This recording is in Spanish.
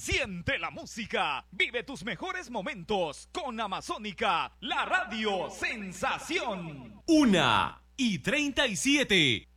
Siente la música, vive tus mejores momentos con Amazónica, la radio sensación. 1:37.